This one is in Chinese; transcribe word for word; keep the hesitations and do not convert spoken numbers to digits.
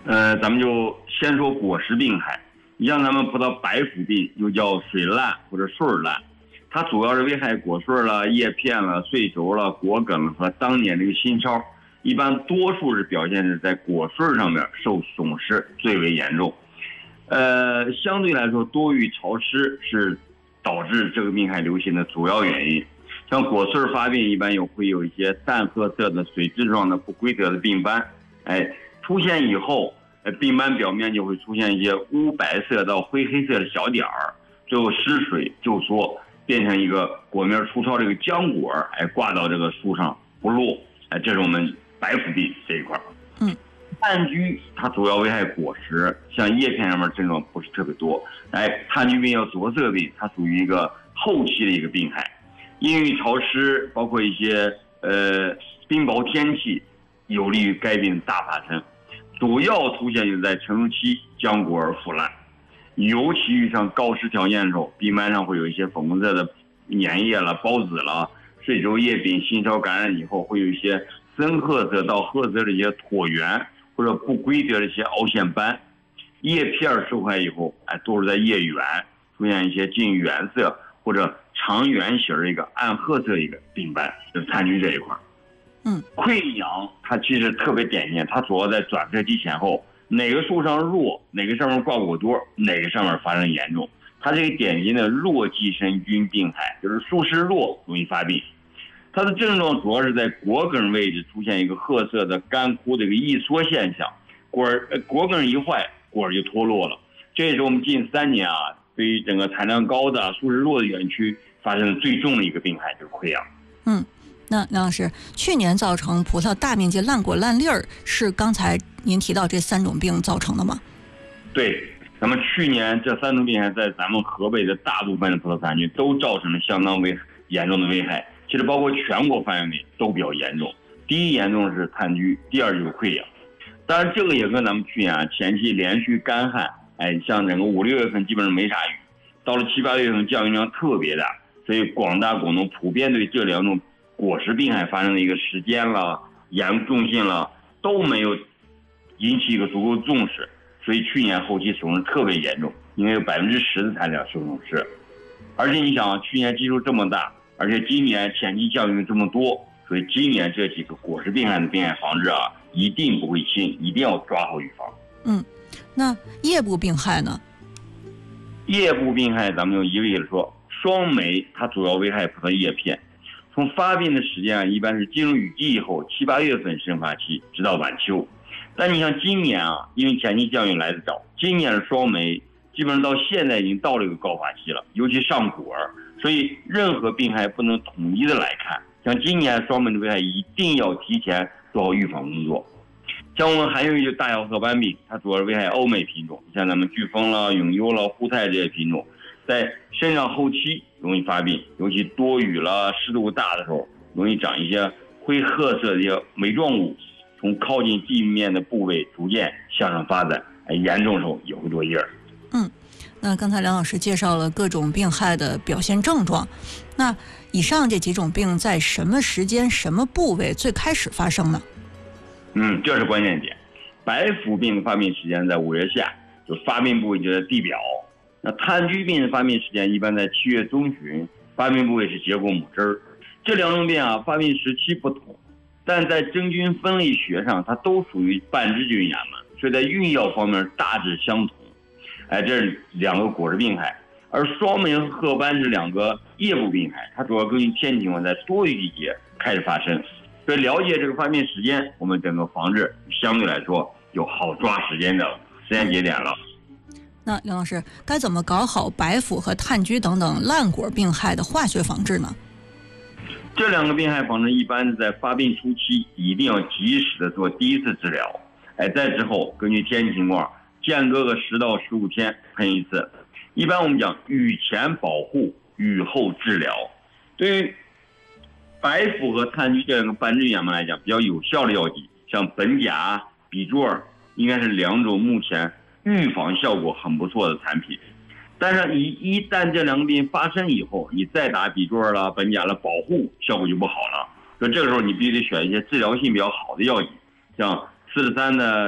呃，咱们就先说果实病害。你像咱们葡萄白腐病，又叫水烂或者穗烂，它主要是危害果穗了、叶片了、穗轴了、果梗和当年这个新梢。一般多数是表现是在果穗上面受损失最为严重。呃，相对来说，多雨潮湿是导致这个病害流行的主要原因。像果穗发病，一般有会有一些淡褐色的水质状的不规则的病斑，哎，出现以后，呃，病斑表面就会出现一些乌白色到灰黑色的小点儿，最后失水就缩，变成一个果面粗糙这个浆果，哎，挂到这个树上不落，哎，这是我们白腐病这一块。 嗯。 炭疽它主要危害果实，像叶片上面症状不是特别多。哎，炭疽病叫着色病，它属于一个后期的一个病害，阴雨潮湿，包括一些呃冰雹天气，有利于该病大发生。主要出现就在成熟期浆果而腐烂，尤其遇上高湿条件的时候，病斑上会有一些粉红色的粘液了、孢子了，穗轴叶柄新梢感染以后，会有一些深褐色到褐色的一些椭圆或者不规则的一些凹陷斑。叶片受害以后，哎，都是在叶缘出现一些近原色或者长圆形的一个暗褐色一个病斑，就是炭疽这一块。 嗯， 溃疡它其实特别典型，它主要在转色期前后，哪个树上弱，哪个上面挂果多，哪个上面发生严重。它是一个典型的弱寄生菌病害，就是树势弱容易发病。它的症状主要是在果梗位置出现一个褐色的干枯的一个易缩现象，果儿果梗一坏，果儿就脱落了。这也是我们近三年啊，对于整个产量高的树势弱的园区发生的最重的一个病害，就是溃疡。 嗯。那梁老师，去年造成葡萄大面积烂果烂粒儿，是刚才您提到这三种病造成的吗？ 对，咱们去年这三种病害在咱们河北的大部分的葡萄产区都造成了相当危严重的危害，其实包括全国范围内都比较严重。第一严重是炭疽，第二就是溃疡。当然，这个也跟咱们去年啊前期连续干旱，哎，像整个五六月份基本上没啥雨，到了七八月份降雨量特别大，所以广大果农普遍对这两种果实病害发生的一个时间了、严重性了都没有引起一个足够重视，所以去年后期损失特别严重，因为有百分之十的产量受损失。而且你想，去年基数这么大，而且今年前期降雨这么多，所以今年这几个果实病害的病害防治啊，一定不会轻，一定要抓好预防。 嗯，那叶部病害呢？ 叶部病害咱们用一个一个说，霜霉它主要危害葡萄叶片。从发病的时间啊，一般是进入雨季以后七八月份生发期，直到晚秋。但你像今年啊，因为前期降雨来得早，今年的霜霉基本上到现在已经到了一个高发期了，尤其上果儿，所以任何病害不能统一的来看。像今年霜霉的危害，一定要提前做好预防工作。像我们还有一个大小褐斑病，它主要是危害欧美品种，像咱们飓风了、永优了、沪泰这些品种，在生长后期容易发病，尤其多雨了、湿度大的时候，容易长一些灰褐色的一些霉状物，从靠近地面的部位逐渐向上发展，严重的时候也会落叶。 嗯，那刚才梁老师介绍了各种病害的表现症状，那以上这几种病在什么时间、什么部位最开始发生呢？ 嗯，这是关键点。白腐病的发病时间在五月下，就发病部位就在地表。那炭疽病的发病时间一般在七月中旬，发病部位是结果母枝儿。这两种病啊，发病时期不同，但在真菌分类学上，它都属于半支菌亚门，所以在用药方面大致相同。哎，这是两个果实病害。而霜霉和褐斑是两个叶部病害，它主要根据天气情况在多雨季节开始发生。所以了解这个发病时间，我们整个防治相对来说有好抓时间的时间节点了。 那梁老师，该怎么搞好白腐和炭疽等等烂果病害的化学防治呢？ 这两个病害防治一般是在发病初期一定要及时的做第一次治疗，哎，在之后根据天气情况间隔个十到十五天喷一次。一般我们讲雨前保护，雨后治疗。对于白腐和炭疽这两个半支菌亚门来讲，比较有效的药剂，像苯甲、比唑尔，应该是两种目前预防效果很不错的产品。但是你一旦这两个病发生以后，你再打比唑尔了、苯甲了，保护效果就不好了。所以这个时候你必须得选一些治疗性比较好的药剂，像四十三的